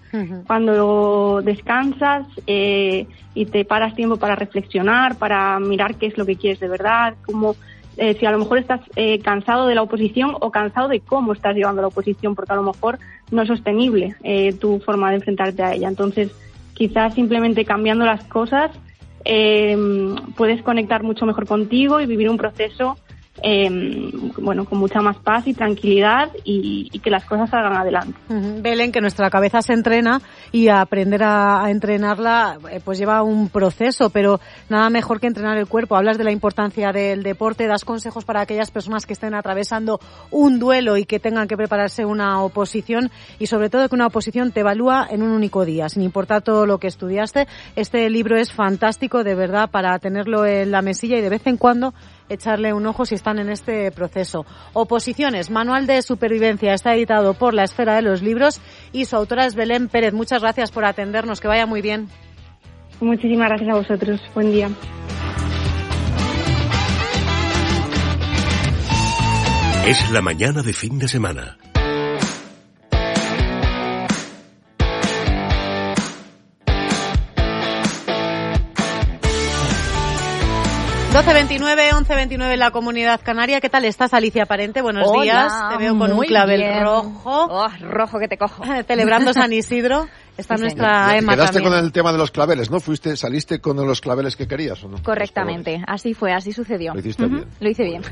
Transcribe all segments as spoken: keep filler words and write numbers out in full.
Uh-huh. Cuando descansas eh, y te paras tiempo para reflexionar, para mirar qué es lo que quieres de verdad, cómo, eh, si a lo mejor estás eh, cansado de la oposición o cansado de cómo estás llevando la oposición, porque a lo mejor no es sostenible eh, tu forma de enfrentarte a ella. Entonces, quizás simplemente cambiando las cosas eh, puedes conectar mucho mejor contigo y vivir un proceso Eh, bueno, con mucha más paz y tranquilidad y, y que las cosas salgan adelante. Uh-huh. Belén, que nuestra cabeza se entrena y aprender a, a entrenarla eh, pues lleva un proceso, pero nada mejor que entrenar el cuerpo. Hablas de la importancia del deporte, das consejos para aquellas personas que estén atravesando un duelo y que tengan que prepararse una oposición, y sobre todo que una oposición te evalúa en un único día, sin importar todo lo que estudiaste. Este libro es fantástico, de verdad, para tenerlo en la mesilla y de vez en cuando echarle un ojo si están en este proceso. Oposiciones, Manual de Supervivencia, está editado por La Esfera de los Libros y su autora es Belén Pérez. Muchas gracias por atendernos, que vaya muy bien. Muchísimas gracias a vosotros. Buen día. Es la mañana de fin de semana. doce veintinueve, once veintinueve en la Comunidad Canaria. ¿Qué tal estás, Alicia Parente? Buenos Hola, días. Te veo con un clavel bien. rojo. Oh, rojo que te cojo. Celebrando San Isidro. Está Sí, nuestra Te Emma quedaste también. con el tema de los claveles, ¿no? Fuiste, saliste con los claveles que querías, ¿o no? Correctamente, así fue, así sucedió. Lo hiciste Ujú, bien. Lo hice bien.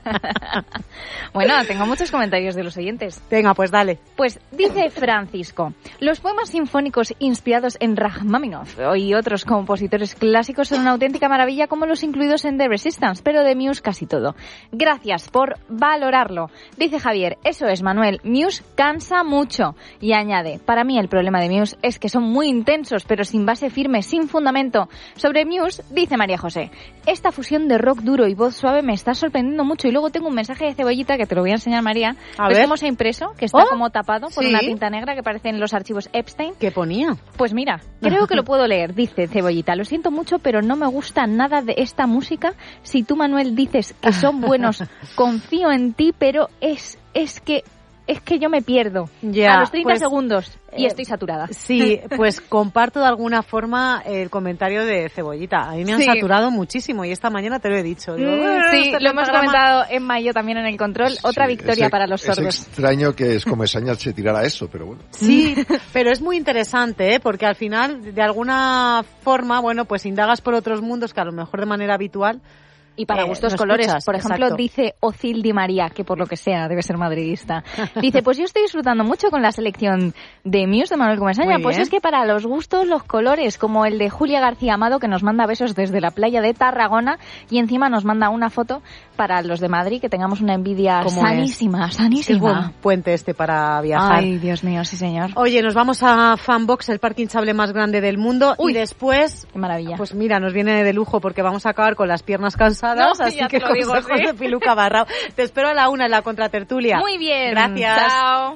Bueno, tengo muchos comentarios de los oyentes. Venga, pues dale. Pues dice Francisco, los poemas sinfónicos inspirados en Rachmaninoff y otros compositores clásicos son una auténtica maravilla, como los incluidos en The Resistance, pero de Muse casi todo. Gracias por valorarlo. Dice Javier, eso es, Manuel, Muse cansa mucho. Y añade, para mí el problema de Muse es que son muy intensos, pero sin base firme, sin fundamento. Sobre Muse, dice María José, esta fusión de rock duro y voz suave me está sorprendiendo mucho. Y luego tengo un mensaje de Cebollita que te lo voy a enseñar, María. A ¿Ves ver. cómo se ha impreso? Que está Oh, como tapado por sí. una tinta negra que aparece en los archivos Epstein. ¿Qué ponía? Pues mira, creo que lo puedo leer. Dice Cebollita, lo siento mucho, pero no me gusta nada de esta música. Si tú, Manuel, dices que son buenos, confío en ti, pero es, es que... Es que yo me pierdo Ya, a los treinta pues, segundos y eh, estoy saturada. Sí, pues comparto de alguna forma el comentario de Cebollita. A mí me han Sí. saturado muchísimo y esta mañana te lo he dicho. Digo, Mm, "Ah, sí, este lo hemos programa". comentado Emma y yo también en el control. Otra Sí, victoria es- para los Es sordos. extraño que es como Esañas se tirara eso, pero bueno. Sí, pero es muy interesante, ¿eh? Porque al final, de alguna forma, bueno, pues indagas por otros mundos que a lo mejor de manera habitual... Y para Eh, gustos lo colores. escuchas, Por ejemplo, exacto. dice Ocil Di María, que por lo que sea debe ser madridista. Dice, pues yo estoy disfrutando mucho con la selección de Muse de Manuel Comesaña. Muy Pues bien. es que para los gustos, los colores, como el de Julia García Amado, que nos manda besos desde la playa de Tarragona y encima nos manda una foto para los de Madrid, que tengamos una envidia ¿Cómo sanísima, es? sanísima. Es buen puente este para viajar. Ay, Dios mío, sí señor. Oye, nos vamos a Fanbox, el parque hinchable más grande del mundo. Uy. Y después, Qué maravilla. pues mira, nos viene de lujo porque vamos a acabar con las piernas cansadas. No, así ya que te lo digo, consejos ¿sí? de Piluca Barrao. Te espero a la una en la contratertulia. Muy bien. Gracias. Chao.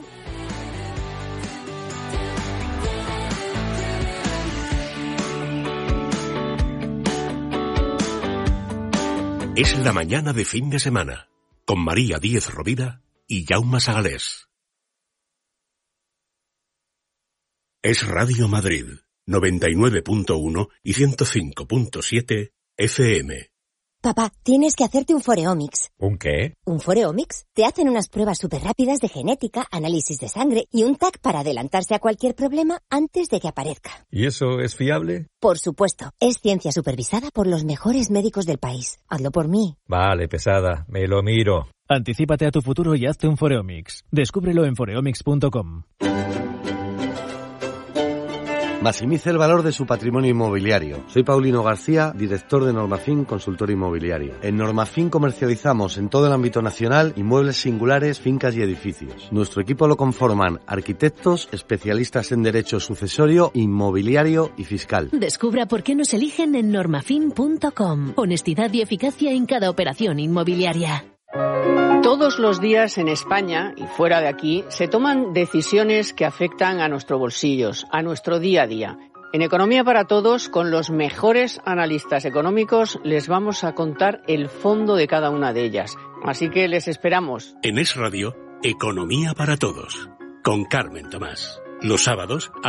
Es la mañana de fin de semana, con María Díez Rovira y Jaume Sagalés. Es Radio Madrid, noventa y nueve punto uno y ciento cinco punto siete F M. Papá, tienes que hacerte un Foreomics. ¿Un qué? ¿Un Foreomics? Te hacen unas pruebas súper rápidas de genética, análisis de sangre y un T A C para adelantarse a cualquier problema antes de que aparezca. ¿Y eso es fiable? Por supuesto, es ciencia supervisada por los mejores médicos del país. Hazlo por mí. Vale, pesada, me lo miro. Anticípate a tu futuro y hazte un Foreomics. Descúbrelo en foreomics punto com. Maximice el valor de su patrimonio inmobiliario. Soy Paulino García, director de Normafin Consultor Inmobiliario. En Normafin comercializamos en todo el ámbito nacional inmuebles singulares, fincas y edificios. Nuestro equipo lo conforman arquitectos, especialistas en derecho sucesorio, inmobiliario y fiscal. Descubra por qué nos eligen en normafin punto com. Honestidad y eficacia en cada operación inmobiliaria. Todos los días en España y fuera de aquí se toman decisiones que afectan a nuestros bolsillos, a nuestro día a día. En Economía para Todos, con los mejores analistas económicos, les vamos a contar el fondo de cada una de ellas. Así que les esperamos. En Es Radio, Economía para Todos, con Carmen Tomás. Los sábados a